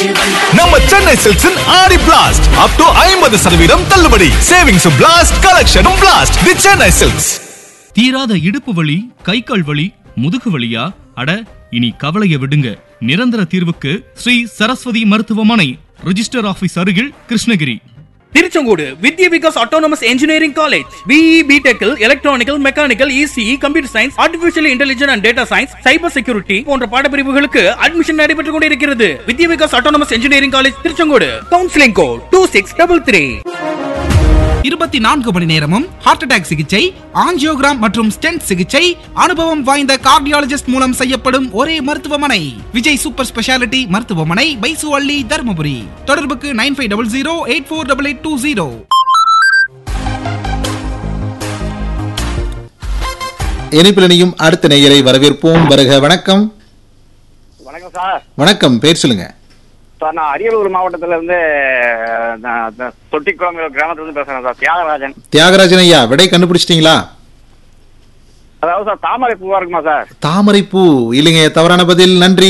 நம்ம சென்னை சில்க்ஸின் ஆடி blast up to 50% தள்ளுபடி. Savings blast, கலெக்ஷனும் blast. தி Chennai silks. தீராத இடுப்பு வலி, கை கால் வலி, முதுகு வலியா? அட இனி கவலைய விடுங்க. நிரந்தர தீர்வுக்கு ஸ்ரீ சரஸ்வதி மருத்துவமனை, ரிஜிஸ்டர் ஆபீஸ் அருகில், கிருஷ்ணகிரி. திருச்செங்கோடு வித்யா Vikas autonomous engineering college. BE, பிடெக்கில் electronical, mechanical, ECE, computer science, artificial intelligence and data science, cyber security போன்ற பாடப்பிரிவுகளுக்கு அட்மிஷன் நடைபெற்றுக் கொண்டிருக்கிறது. வித்யா Vikas autonomous engineering college, Tiruchengode. Counselling code 2633. 24 மணி நேரமும் ஹார்ட் அட்டாக் சிகிச்சை, ஆஞ்சியோகிராம் மற்றும் ஸ்டென்ட் சிகிச்சை அனுபவம் வாய்ந்த கார்டியாலஜிஸ்ட் மூலம் செய்யப்படும் ஒரே மருத்துவமனை விஜய் சூப்பர் ஸ்பெஷாலிட்டி மருத்துவமனை, பைசு அள்ளி, தருமபுரி. தொடர்புக்கு 9500848820. இணைப்பிலனையும் அடுத்த நேயரை வரவேற்போம். வருக. வணக்கம். வணக்கம் சார். வணக்கம். பேர் சொல்லுங்க சார். நான் அரியலூர் மாவட்டத்துல இருந்து தொட்டிக்குளம் கிராமத்துல இருந்து பேசுறேன் சார். தியாகராஜன். தியாகராஜன் ஐயா, விடை கண்டுபிடிச்சிட்டீங்களா? அதாவது சார், தாமரை பூவா இருக்குமா சார்? தாமரை பூ இல்லைங்க, தவறான பதில். நன்றி.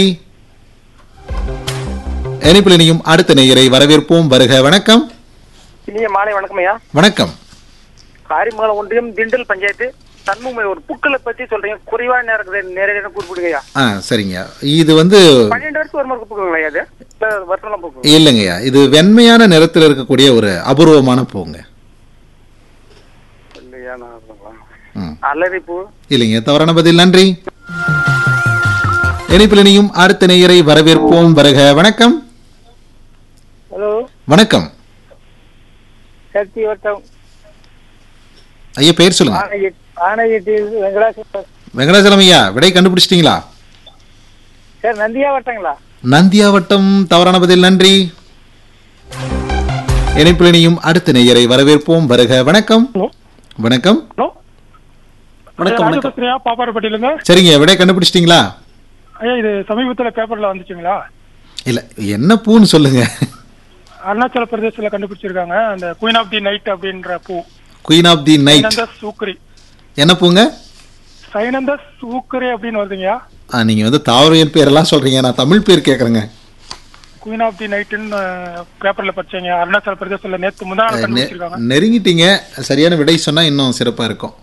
இணைப்பிலனையும் அடுத்த நேயரை வரவேற்போம். வருக. வணக்கம். இனிய மாலை வணக்கம் ஐயா. வணக்கம். காரிமங்கலம் ஒன்றியம், திண்டல் பஞ்சாயத்து, தன்முமை. ஒரு புக்களை பத்தி சொல்றீங்க, குறைவா நேரடியாக குறிப்பிடுங்கய்யா. சரிங்க. இது வந்து 12 வருஷம் ஒரு மாதிரி புக்குங்களா? அது வருஷம் புக்கு இல்லைங்கய்யா, இது வெண்மையான நிறத்தில் இருக்கக்கூடிய ஒரு அபூர்வமான பூங்க. இல்லையா? அல்லரி பூ இல்லைங்க, தவறான பதில். நன்றி. இணைப்பிலனையும் அடுத்த நேயரை வரவேற்போம். வருக. வணக்கம். ஹலோ. வணக்கம். சக்தி வட்டம். ஐயா, பேர் சொல்லுங்க. வெங்கடாச்சலம் ஐயா, விடை கண்டுபிடிச்சிட்டீங்களா? சார், நந்தியா வட்டங்களா? நந்தியாவட்டம், தவறான பதில். நன்றி. இணைப்பிலனையும் அடுத்த நேயரை வரவேற்போம். வருக. வணக்கம். வணக்கம். வணக்கம். பாப்பாரப்பட்டியில. சரிங்க, விடை கண்டுபிடிச்சிட்டீங்களா? ஐயா, இது சமீபத்துல பேப்பர்ல வந்துச்சுங்களா? இல்ல, என்ன பூன்னு சொல்லுங்க. அருணாச்சல பிரதேசத்துல கண்டுபிடிச்சிருக்காங்க. அந்த குயின் ஆஃப் தி நைட் அப்படின்ற பூ. Queen of the night. சூக்கரி. என்ன பூங்க? சைனந்த சூக்கரி அப்படின்னு வருதுங்கய்யா. நீங்க வந்து தாவரவியல் பேரெல்லாம் சொல்றீங்க, நான் தமிழ் பேர் கேக்குறேங்க. குயின் ஆஃப் தி நைட்னு பேப்பர்ல படிச்சேங்க. அருணாச்சல பிரதேசத்துல நேத்து முன்னாடி கண்டுபிடிச்சிருக்காங்க. நெருங்கிட்டீங்க. சரியான விடை சொன்னா இன்னும் சிறப்பா இருக்கும்.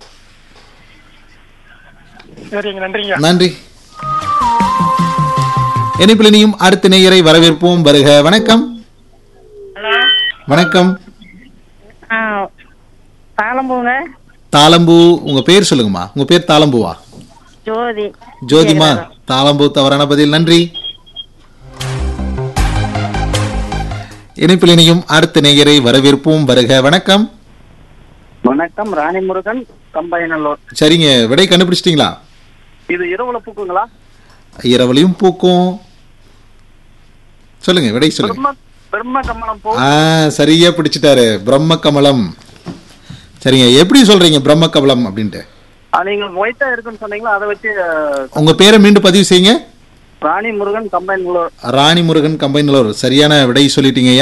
சரிங்க, நன்றிங்க. நன்றி. இணைப்பிலனையும் அடுத்த நேயரை வரவேற்போம். வருக. வணக்கம். வணக்கம். தாளம்பூங்க. தாளம்பூ. உங்க பேர் சொல்லுங்கம்மா. உங்க பேர் தாளம்பூவா? ஜோதி. ஜோதிமா, தாளம்பூ, தவறான பதில். நன்றி. இணைப்பிலனையும் அடுத்த நேயரை வரவேற்போம். வருக. வணக்கம். வணக்கம். ராணி முருகன், கம்பைநல்லூர். சரிங்க, விடை கண்டுபிடிச்சிட்டீங்களா? இது இரவுல பூக்குங்களா? இரவுலையும் பூக்கும். சொல்லுங்க, விடை சொல்லுங்க. பிரம்ம கமலம் பூ. சரியா பிடிச்சிட்டாரு. பிரம்ம கமலம். சரிங்க, எப்படி சொல்றீங்க பிரம்ம கமலம் அப்படின்ட்டு? நீங்க ஒயிட்டா இருக்குன்னு சொன்னீங்களா, அதை வச்சு. உங்க பேரை மீண்டும் பதிவு செய்யுங்க. ராணி முருகன், கம்பைநல்லூர். ராணி முருகன், கம்பைநல்லூர். சரியான விடை சொல்லிட்டீங்க.